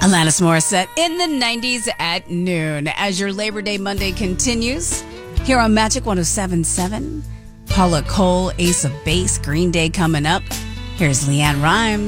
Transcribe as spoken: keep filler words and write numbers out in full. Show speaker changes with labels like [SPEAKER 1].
[SPEAKER 1] Alanis Morissette in the nineties at noon. As your Labor Day Monday continues, here on Magic one oh seven point seven, Paula Cole, Ace of Base, Green Day coming up. Here's Leanne Rimes.